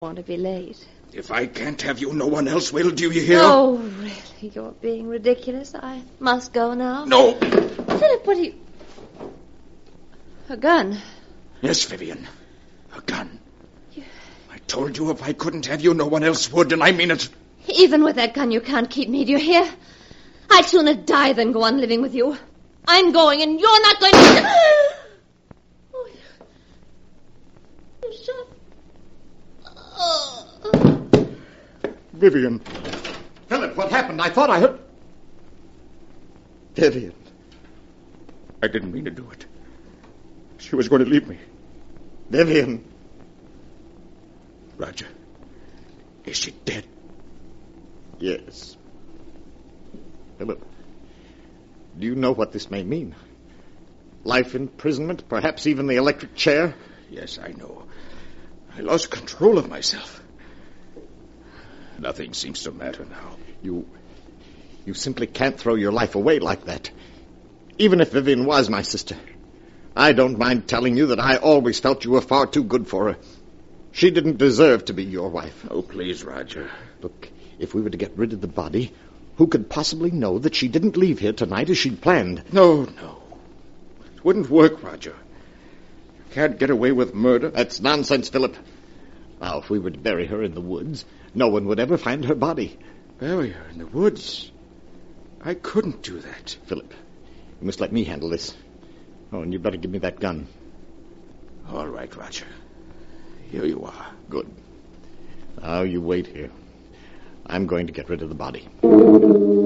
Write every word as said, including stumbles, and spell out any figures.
want to be late. If I can't have you, no one else will, do you hear? Oh, really? You're being ridiculous. I must go now. No! Philip, what are you... A gun? Yes, Vivian. A gun. You... I told you if I couldn't have you, no one else would, and I mean it. Even with that gun, you can't keep me, do you hear? I'd sooner die than go on living with you. I'm going, and you're not going to... Oh, you... You shot... Oh... Vivian. Philip, what happened? I thought I heard... Vivian. I didn't mean to do it. She was going to leave me. Vivian. Roger. Is she dead? Yes. Philip, do you know what this may mean? Life imprisonment, perhaps even the electric chair? Yes, I know. I lost control of myself. Nothing seems to matter now. You... You simply can't throw your life away like that. Even if Vivian was my sister. I don't mind telling you that I always felt you were far too good for her. She didn't deserve to be your wife. Oh, please, Roger. Look, if we were to get rid of the body, who could possibly know that she didn't leave here tonight as she'd planned? No, no. It wouldn't work, Roger. You can't get away with murder. That's nonsense, Philip. Now, if we were to bury her in the woods, no one would ever find her body. Bury her in the woods? I couldn't do that. Philip, you must let me handle this. Oh, and you better give me that gun. All right, Roger. Here you are. Good. Now you wait here. I'm going to get rid of the body.